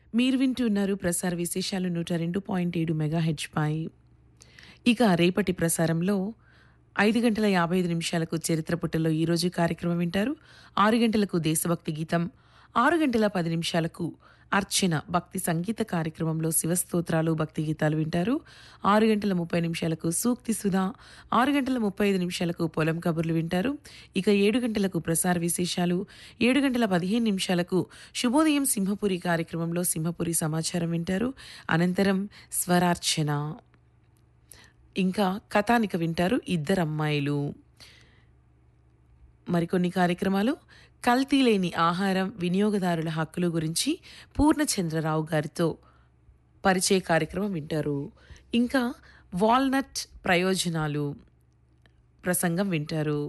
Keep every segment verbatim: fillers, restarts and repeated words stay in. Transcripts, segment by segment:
మీరు వింటున్నారు ప్రసార విశేషాలు నూట రెండు పాయింట్ ఏడు మెగాహెచ్ పై. ఇక రేపటి ప్రసారంలో ఐదు గంటల యాభై ఐదు నిమిషాలకు చరిత్ర పుటల్లో ఈరోజు కార్యక్రమం వింటారు. ఆరు గంటలకు దేశభక్తి గీతం, ఆరు గంటల పది నిమిషాలకు అర్చన భక్తి సంగీత కార్యక్రమంలో శివస్తోత్రాలు భక్తి గీతాలు వింటారు. ఆరు గంటల ముప్పై నిమిషాలకు సూక్తి సుధా, ఆరు గంటల ముప్పై ఐదు నిమిషాలకు పొలం కబుర్లు వింటారు. ఇక ఏడు గంటలకు ప్రసార విశేషాలు, ఏడు గంటల పదిహేను నిమిషాలకు శుభోదయం సింహపురి కార్యక్రమంలో సింహపురి సమాచారం వింటారు. అనంతరం స్వరార్చన, ఇంకా కథానిక వింటారు ఇద్దరమ్మాయిలు. మరికొన్ని కార్యక్రమాలు కల్తీ లేని ఆహారం వినియోగదారుల హక్కుల గురించి పూర్ణచంద్రరావు గారితో పరిచయ కార్యక్రమం వింటారు. ఇంకా వాల్నట్ ప్రయోజనాలు ప్రసంగం వింటారు.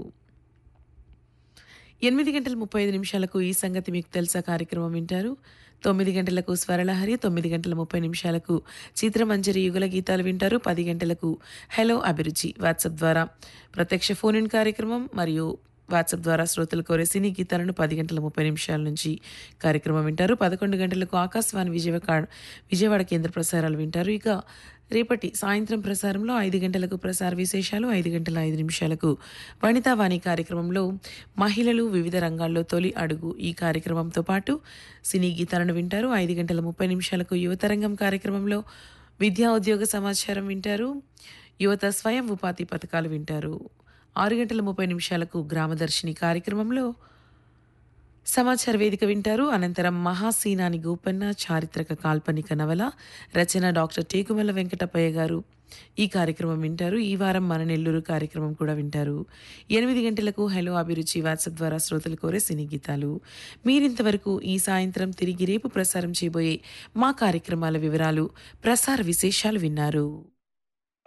ఎనిమిది గంటల ముప్పై ఐదు నిమిషాలకు ఈ సంగతి మీకు తెలుసా కార్యక్రమం వింటారు. తొమ్మిది గంటలకు స్వరలహరి, తొమ్మిది గంటల ముప్పై నిమిషాలకు చిత్రమంజరి యుగల గీతాలు వింటారు. పది గంటలకు హలో అభిరుచి వాట్సాప్ ద్వారా ప్రత్యక్ష ఫోన్ ఇన్ కార్యక్రమం మరియు వాట్సాప్ ద్వారా శ్రోతలు కోరే సినీ గీతాలను పది గంటల ముప్పై నిమిషాల నుంచి కార్యక్రమం వింటారు. పదకొండు గంటలకు ఆకాశవాణి విజయవాడ విజయవాడ కేంద్ర ప్రసారాలు వింటారు. ఇక రేపటి సాయంత్రం ప్రసారంలో ఐదు గంటలకు ప్రసార విశేషాలు, ఐదు గంటల ఐదు నిమిషాలకు వనితావాణి కార్యక్రమంలో మహిళలు వివిధ రంగాల్లో తొలి అడుగు ఈ కార్యక్రమంతో పాటు సినీ గీతాలను వింటారు. ఐదు గంటల ముప్పై నిమిషాలకు యువతరంగం కార్యక్రమంలో విద్యా ఉద్యోగ సమాచారం వింటారు. యువత స్వయం ఉపాధి పథకాలు వింటారు. ఆరు గంటల ముప్పై నిమిషాలకు గ్రామదర్శిని కార్యక్రమంలో సమాచార వేదిక వింటారు. అనంతరం మహాసీనాని గోపన్న చారిత్రక కాల్పనిక నవల రచన డాక్టర్ టేకుమల్ల వెంకటప్పయ్య గారు ఈ కార్యక్రమం వింటారు. ఈ వారం మన నెల్లూరు కార్యక్రమం కూడా వింటారు. ఎనిమిది గంటలకు హలో అభిరుచి వాట్సాప్ ద్వారా శ్రోతలు కోరే సినీ గీతాలు. మీరింతవరకు ఈ సాయంత్రం తిరిగి రేపు ప్రసారం చేయబోయే మా కార్యక్రమాల వివరాలు, ప్రసార విశేషాలు విన్నారు.